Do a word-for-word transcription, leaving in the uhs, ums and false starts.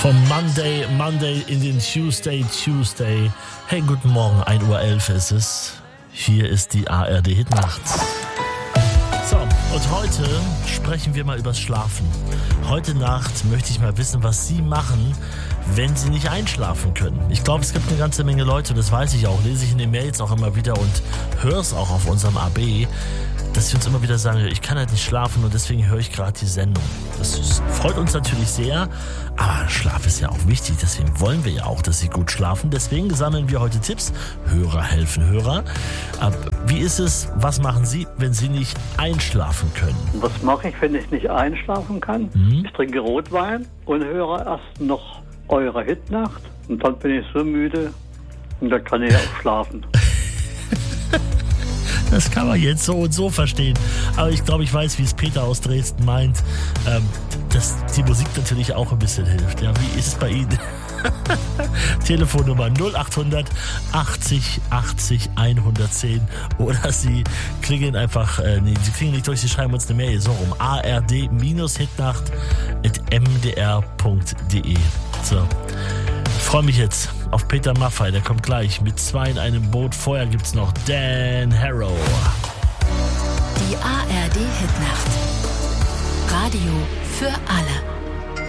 Vom Monday, Monday in den Tuesday, Tuesday. Hey, guten Morgen, ein Uhr elf ist es. Hier ist die A R D-Hitnacht. So, und heute sprechen wir mal übers Schlafen. Heute Nacht möchte ich mal wissen, was Sie machen, wenn Sie nicht einschlafen können. Ich glaube, es gibt eine ganze Menge Leute, und das weiß ich auch, lese ich in den Mails auch immer wieder und höre es auch auf unserem A B, dass sie uns immer wieder sagen, ich kann halt nicht schlafen und deswegen höre ich gerade die Sendung. Das freut uns natürlich sehr, aber Schlaf ist ja auch wichtig, deswegen wollen wir ja auch, dass sie gut schlafen. Deswegen sammeln wir heute Tipps. Hörer helfen Hörer. Aber wie ist es, was machen Sie, wenn Sie nicht einschlafen können? Was mache ich, wenn ich nicht einschlafen kann? Mhm. Ich trinke Rotwein und höre erst noch eure Hitnacht und dann bin ich so müde und dann kann ich auch schlafen. Das kann man jetzt so und so verstehen. Aber ich glaube, ich weiß, wie es Peter aus Dresden meint, ähm, dass die Musik natürlich auch ein bisschen hilft. Ja, wie ist es bei Ihnen? Telefonnummer null acht hundert achtzig achtzig hundertzehn oder Sie klingeln einfach, äh, nee, Sie klingeln nicht durch, Sie schreiben uns eine Mail, so rum, a r d hitnacht at m d r punkt d e. So. Ich freue mich jetzt auf Peter Maffay, der kommt gleich mit zwei in einem Boot. Vorher gibt's noch Dan Harrow. Die A R D-Hitnacht. Radio für alle.